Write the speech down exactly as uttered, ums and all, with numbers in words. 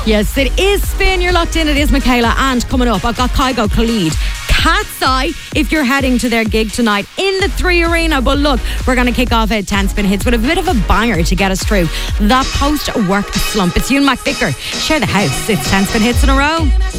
Yes, it is Spin. You're locked in. It is Michaela. And coming up, I've got Kygo Khalid. Cat's Eye, if you're heading to their gig tonight in the Three Arena. But look, we're going to kick off at ten Spin Hits with a bit of a banger to get us through that post-work slump. It's Ewan McVicker. Share the house. It's ten Spin Hits in a row.